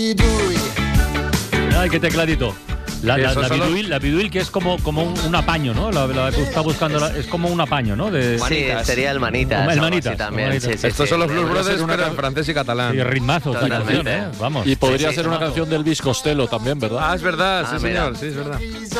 Ay, qué tecladito. La biduil, que es como un apaño, ¿no? La que está buscando, es como un apaño, ¿no? Sí, sería el Manitas. El Manitas También. Sí, Estos son los Blues Brothers, pero en francés y catalán. Y ritmazos de canción, ¿eh? Vamos. Y podría ser una canción del Elvis Costello también, ¿verdad? Es verdad, sí, señor, sí, es verdad.